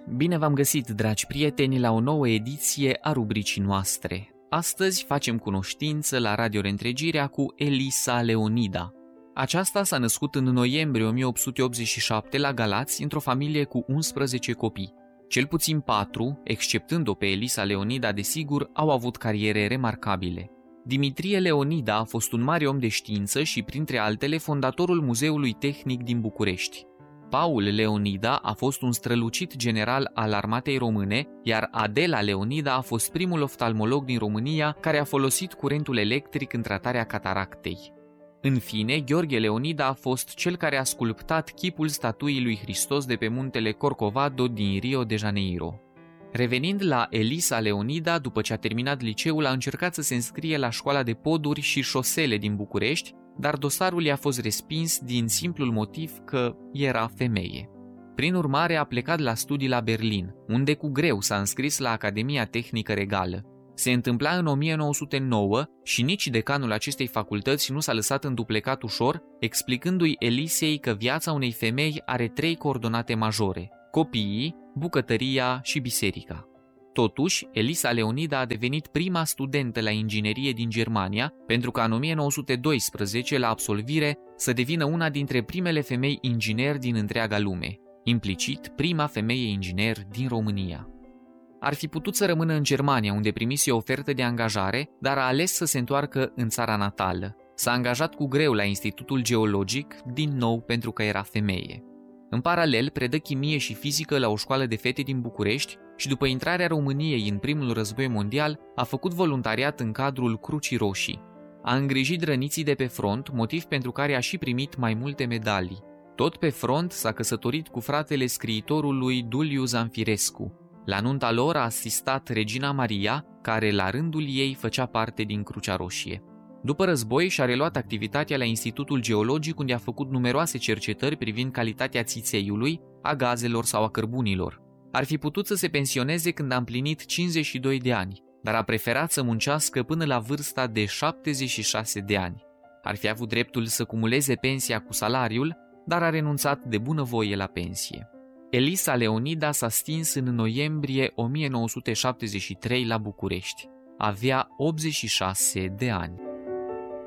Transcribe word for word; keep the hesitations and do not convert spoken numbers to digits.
Bine v-am găsit, dragi prieteni, la o nouă ediție a rubricii noastre. Astăzi facem cunoștință la Radio Reîntregirea cu Elisa Leonida. Aceasta s-a născut în noiembrie o mie opt sute optzeci și șapte la Galați, într-o familie cu unsprezece copii. Cel puțin patru, exceptând-o pe Elisa Leonida, desigur, au avut cariere remarcabile. Dimitrie Leonida a fost un mare om de știință și, printre altele, fondatorul Muzeului Tehnic din București. Paul Leonida a fost un strălucit general al armatei române, iar Adela Leonida a fost primul oftalmolog din România care a folosit curentul electric în tratarea cataractei. În fine, Gheorghe Leonida a fost cel care a sculptat chipul statuii lui Hristos de pe muntele Corcovado din Rio de Janeiro. Revenind la Elisa Leonida, după ce a terminat liceul, a încercat să se înscrie la școala de poduri și șosele din București, dar dosarul i-a fost respins din simplul motiv că era femeie. Prin urmare, a plecat la studii la Berlin, unde cu greu s-a înscris la Academia Tehnică Regală. Se întâmpla în o mie nouă sute nouă și nici decanul acestei facultăți nu s-a lăsat înduplecat ușor, explicându-i Elisei că viața unei femei are trei coordonate majore: copiii, bucătăria și biserica. Totuși, Elisa Leonida a devenit prima studentă la inginerie din Germania, pentru ca în o mie nouă sute doisprezece, la absolvire, să devină una dintre primele femei ingineri din întreaga lume, implicit prima femeie inginer din România. Ar fi putut să rămână în Germania, unde primise o ofertă de angajare, dar a ales să se întoarcă în țara natală. S-a angajat cu greu la Institutul Geologic, din nou pentru că era femeie. În paralel, predă chimie și fizică la o școală de fete din București și după intrarea României în primul război mondial, a făcut voluntariat în cadrul Crucii Roșii. A îngrijit răniții de pe front, motiv pentru care a și primit mai multe medalii. Tot pe front s-a căsătorit cu fratele scriitorului Duliu Zanfirescu. La nunta lor a asistat Regina Maria, care la rândul ei făcea parte din Crucea Roșie. După război și-a reluat activitatea la Institutul Geologic, unde a făcut numeroase cercetări privind calitatea țițeiului, a gazelor sau a cărbunilor. Ar fi putut să se pensioneze când a împlinit cincizeci și doi de ani, dar a preferat să muncească până la vârsta de șaptezeci și șase de ani. Ar fi avut dreptul să cumuleze pensia cu salariul, dar a renunțat de bunăvoie la pensie. Elisa Leonida s-a stins în noiembrie o mie nouă sute șaptezeci și trei la București. Avea optzeci și șase de ani.